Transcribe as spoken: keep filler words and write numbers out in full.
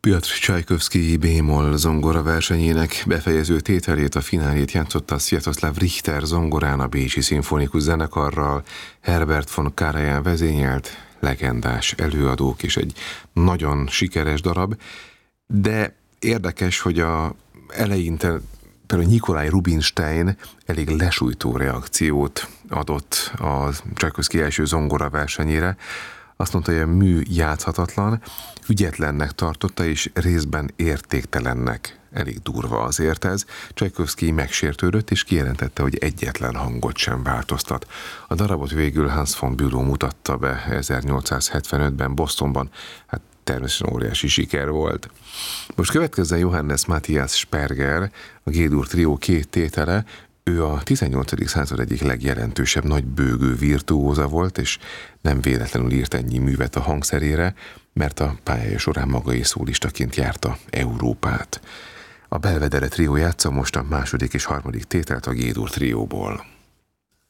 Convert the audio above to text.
Piotr Csajkovszky B-moll zongora versenyének befejező tételét, a finálét játszotta Sviatoslav Richter zongorán a Bécsi Szimfonikus Zenekarral, Herbert von Karajan vezényelt, legendás előadók és egy nagyon sikeres darab, de érdekes, hogy a eleinte például Nikolaj Rubinstein elég lesújtó reakciót adott a Csajkovszky első zongora versenyére. Azt mondta, hogy a mű játszhatatlan, ügyetlennek tartotta és részben értéktelennek. Elég durva azért ez. Csajkovszky megsértődött és kijelentette, hogy egyetlen hangot sem változtat. A darabot végül Hans von Bülow mutatta be ezernyolcszázhetvenötben Bostonban. Hát természetesen óriási siker volt. Most következzen Johannes Matthias Sperger, a G-dur trió két tétele. Ő a tizennyolcadik század egyik legjelentősebb nagybőgő virtuóza volt, és nem véletlenül írt ennyi művet a hangszerére, mert a pályája során maga is szólistaként járta Európát. A Belvedere trió játsza most a második és harmadik tételt a G-dur trióból.